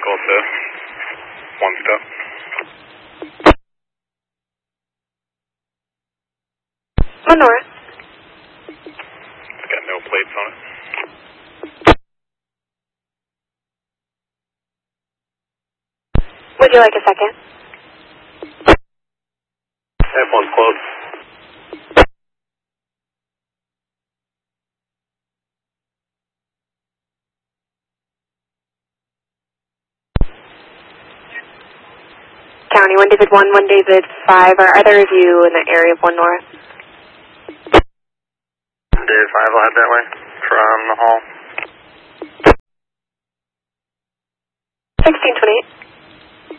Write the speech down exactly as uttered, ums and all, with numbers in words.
vehicle to one step. One north. It's got no plates on it. Would you like a second? F one's closed. County, one David one, one David five. Are either of you in the area of one north? David five will head that way from the hall. sixteen twenty-eight.